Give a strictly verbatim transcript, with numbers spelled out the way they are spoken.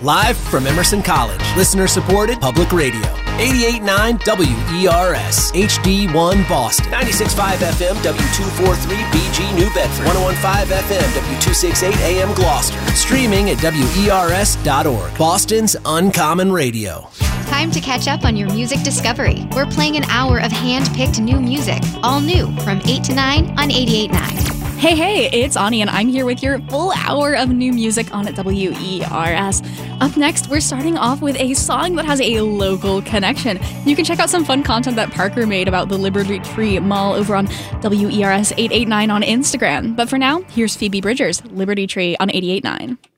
live from Emerson College. Listener-supported public radio. eighty-eight point nine W E R S, H D one Boston. ninety-six point five F M, W two forty-three B G New Bedford. one oh one point five F M, W two sixty-eight A M Gloucester. Streaming at W E R S dot org. Boston's Uncommon Radio. Time to catch up on your music discovery. We're playing an hour of hand-picked new music, all new, from eight to nine on eighty-eight point nine. Hey, hey, it's Ani, and I'm here with your full hour of new music on W E R S. Up next, we're starting off with a song that has a local connection. You can check out some fun content that Parker made about the Liberty Tree Mall over on W E R S eight eighty-nine on Instagram. But for now, here's Phoebe Bridgers, Liberty Tree on eighty-eight point nine.